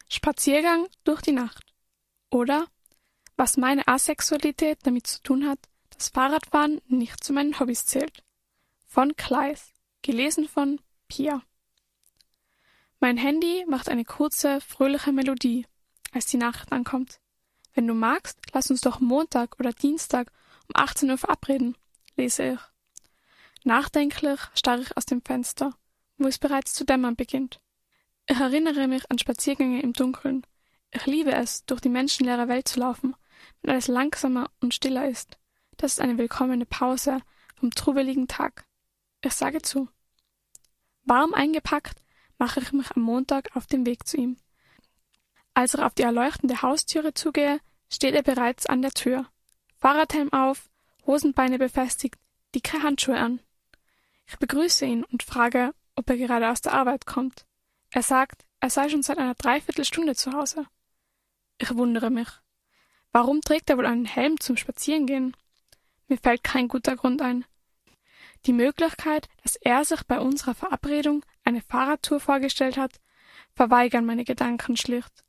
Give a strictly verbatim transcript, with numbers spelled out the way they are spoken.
Spaziergang durch die Nacht. Oder was meine Asexualität damit zu tun hat, dass Fahrradfahren nicht zu meinen Hobbys zählt. Von Kleis. Gelesen von Pia. Mein Handy macht eine kurze, fröhliche Melodie, als die Nachricht ankommt. Wenn du magst, lass uns doch Montag oder Dienstag um achtzehn Uhr verabreden, lese ich. Nachdenklich starre ich aus dem Fenster, wo es bereits zu dämmern beginnt. Ich erinnere mich an Spaziergänge im Dunkeln. Ich liebe es, durch die menschenleere Welt zu laufen, wenn alles langsamer und stiller ist. Das ist eine willkommene Pause vom trubeligen Tag. Ich sage zu. Warm eingepackt mache ich mich am Montag auf den Weg zu ihm. Als ich auf die erleuchtende Haustüre zugehe, steht er bereits an der Tür. Fahrradhelm auf, Hosenbeine befestigt, dicke Handschuhe an. Ich begrüße ihn und frage, ob er gerade aus der Arbeit kommt. Er sagt, er sei schon seit einer Dreiviertelstunde zu Hause. Ich wundere mich. Warum trägt er wohl einen Helm zum Spazierengehen? Mir fällt kein guter Grund ein. Die Möglichkeit, dass er sich bei unserer Verabredung eine Fahrradtour vorgestellt hat, verweigern meine Gedanken schlicht.